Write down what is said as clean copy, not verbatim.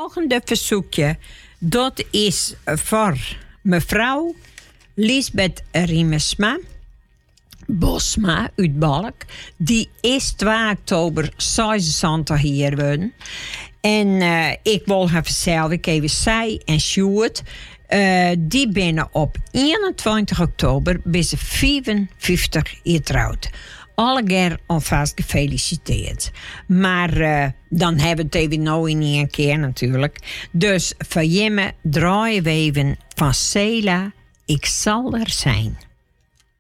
volgende verzoekje, dat is voor mevrouw Lisbeth Riemesma Bosma uit Balk. Die is 2 oktober 66 hier geworden. En ik wil haar vertellen, ik even zij en Sjoerd. Die binnen op 21 oktober bij ze 55 getrouwd. Allegaar alvast gefeliciteerd. Maar dan hebben we het even nou in één keer natuurlijk. Dus van Jimme draaien we even van Sela, ik zal er zijn.